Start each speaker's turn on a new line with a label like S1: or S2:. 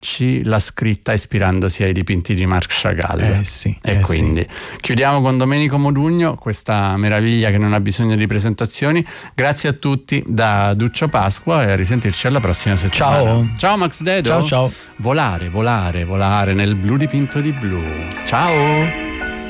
S1: l'ha scritta ispirandosi ai dipinti di Marc Chagall. Quindi chiudiamo con Domenico Modugno, questa meraviglia che non ha bisogno di presentazioni. Grazie a tutti da Duccio Pasqua e a risentirci alla prossima settimana. Ciao Max Dedo.
S2: Ciao.
S1: Volare nel blu dipinto di blu. Ciao.